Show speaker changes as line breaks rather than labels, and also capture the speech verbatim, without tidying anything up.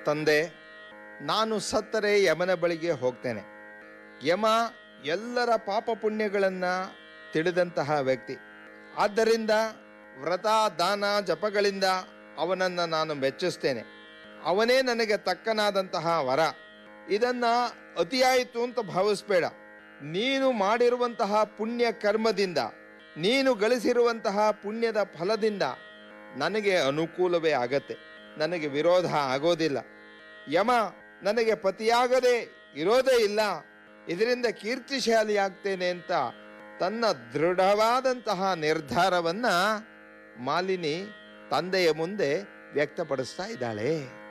ತಂದೆ, ನಾನು ಸತ್ತರೆ ಯಮನ ಬಳಿಗೆ ಹೋಗ್ತೇನೆ. ಯಮ ಎಲ್ಲರ ಪಾಪ ಪುಣ್ಯಗಳನ್ನು ತಿಳಿದಂತಹ ವ್ಯಕ್ತಿ. ಆದ್ದರಿಂದ ವ್ರತ ದಾನ ಜಪಗಳಿಂದ ಅವನನ್ನು ನಾನು ಮೆಚ್ಚಿಸ್ತೇನೆ. ಅವನೇ ನನಗೆ ತಕ್ಕನಾದಂತಹ ವರ. ಇದನ್ನು ಅತಿಯಾಯಿತು ಅಂತ ಭಾವಿಸ್ಬೇಡ. ನೀನು ಮಾಡಿರುವಂತಹ ಪುಣ್ಯ ಕರ್ಮದಿಂದ, ನೀನು ಗಳಿಸಿರುವಂತಹ ಪುಣ್ಯದ ಫಲದಿಂದ ನನಗೆ ಅನುಕೂಲವೇ ಆಗತ್ತೆ, ನನಗೆ ವಿರೋಧ ಆಗೋದಿಲ್ಲ. ಯಮ ನನಗೆ ಪತಿಯಾಗದೆ ಇರೋದೇ ಇಲ್ಲ, ಇದರಿಂದ ಕೀರ್ತಿಶಾಲಿಯಾಗ್ತೇನೆ ಅಂತ ತನ್ನ ದೃಢವಾದಂತಹ ನಿರ್ಧಾರವನ್ನ ಮಾಲಿನಿ ತಂದೆಯ ಮುಂದೆ ವ್ಯಕ್ತಪಡಿಸ್ತಾ ಇದ್ದಾಳೆ.